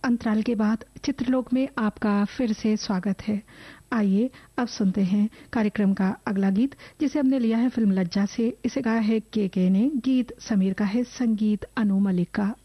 अंतराल के बाद चित्रलोक में आपका फिर से स्वागत है। आइए अब सुनते हैं कार्यक्रम का अगला गीत, जिसे हमने लिया है फिल्म लज्जा से। इसे गाया है के ने, गीत समीर का है, संगीत अनु मलिक का।